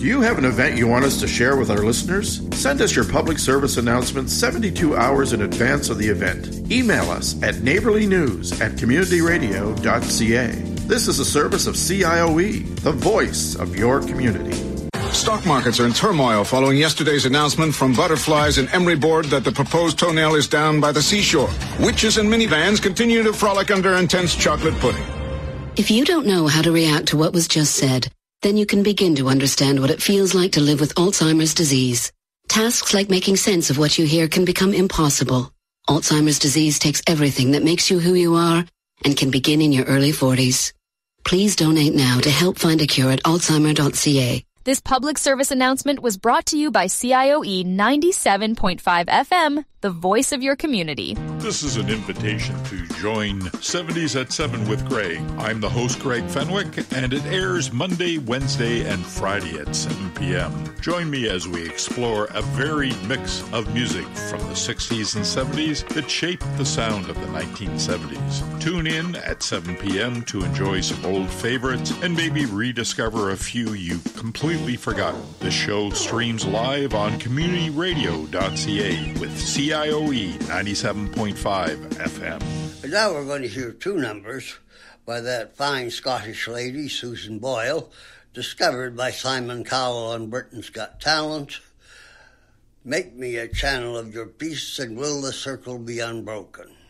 Do you have an event you want us to share with our listeners? Send us your public service announcement 72 hours in advance of the event. Email us at neighborlynews@communityradio.ca. This is a service of CIOE, the voice of your community. Stock markets are in turmoil following yesterday's announcement from Butterflies and Emery Board that the proposed toenail is down by the seashore. Witches and minivans continue to frolic under intense chocolate pudding. If you don't know how to react to what was just said, then you can begin to understand what it feels like to live with Alzheimer's disease. Tasks like making sense of what you hear can become impossible. Alzheimer's disease takes everything that makes you who you are and can begin in your early 40s. Please donate now to help find a cure at alzheimer.ca. This public service announcement was brought to you by CIOE 97.5 FM, the voice of your community. This is an invitation to join 70s at 7 with Greg. I'm the host, Greg Fenwick, and it airs Monday, Wednesday, and Friday at 7 p.m. Join me as we explore a varied mix of music from the 60s and 70s that shaped the sound of the 1970s. Tune in at 7 p.m. to enjoy some old favorites and maybe rediscover a few you completely forgotten. The show streams live on communityradio.ca with CIOE 97.5 FM. And now we're going to hear two numbers by that fine Scottish lady, Susan Boyle, discovered by Simon Cowell on Britain's Got Talent. Make me a channel of your peace, and will the circle be unbroken?